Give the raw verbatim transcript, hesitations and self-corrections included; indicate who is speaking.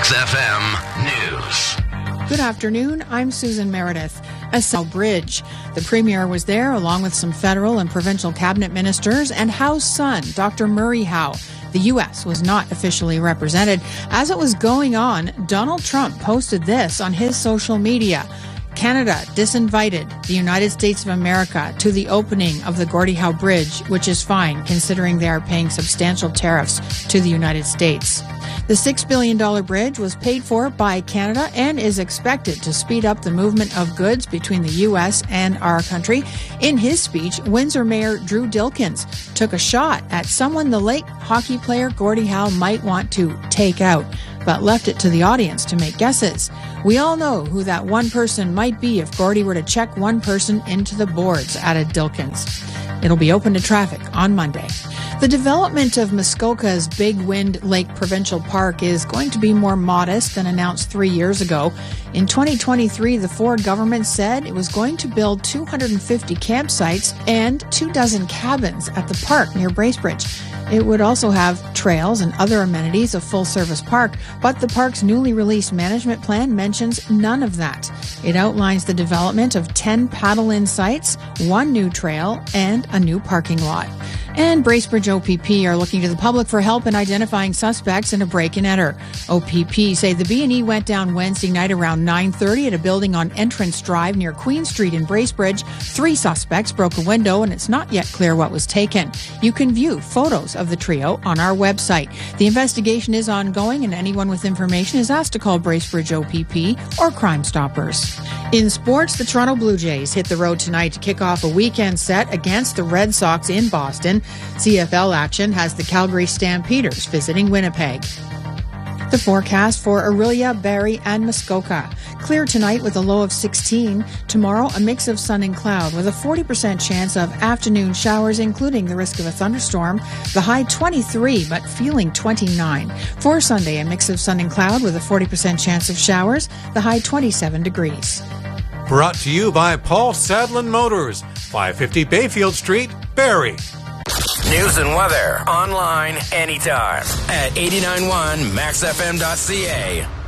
Speaker 1: Max F M News.
Speaker 2: Good afternoon. I'm Susan Meredith. A Bridge. The Premier was there along with some federal and provincial cabinet ministers and Howe's son, Doctor Murray Howe. The U S was not officially represented. As it was going on, Donald Trump posted this on his social media. Canada disinvited the United States of America to the opening of the Gordie Howe Bridge, which is fine considering they are paying substantial tariffs to the United States. The six billion dollars bridge was paid for by Canada and is expected to speed up the movement of goods between the U S and our country. In his speech, Windsor Mayor Drew Dilkens took a shot at someone the late hockey player Gordie Howe might want to take out, but left it to the audience to make guesses. We all know who that one person might be if Gordie were to check one person into the boards, added Dilkens. It'll be open to traffic on Monday. The development of Muskoka's Big Wind Lake Provincial Park is going to be more modest than announced three years ago. In twenty twenty-three, the Ford government said it was going to build two hundred fifty campsites and two dozen cabins at the park near Bracebridge. It would also have trails and other amenities, a full-service park, but the park's newly released management plan mentions none of that. It outlines the development of ten paddle-in sites, one new trail, and a new parking lot. And Bracebridge O P P are looking to the public for help in identifying suspects in a break-and-enter. O P P say the B and E went down Wednesday night around nine thirty at a building on Entrance Drive near Queen Street in Bracebridge. Three suspects broke a window, and it's not yet clear what was taken. You can view photos of the trio on our website. The investigation is ongoing, and anyone with information is asked to call Bracebridge O P P or Crime Stoppers. In sports, the Toronto Blue Jays hit the road tonight to kick off a weekend set against the Red Sox in Boston. C F L action has the Calgary Stampeders visiting Winnipeg. The forecast for Orillia, Barrie, and Muskoka. Clear tonight with a low of sixteen. Tomorrow, a mix of sun and cloud with a forty percent chance of afternoon showers, including the risk of a thunderstorm. The high twenty-three, but feeling twenty-nine. For Sunday, a mix of sun and cloud with a forty percent chance of showers. The high twenty-seven degrees.
Speaker 3: Brought to you by Paul Sadlin Motors, five fifty Bayfield Street, Barrie.
Speaker 1: News and weather online anytime at eighty-nine point one max f m dot c a.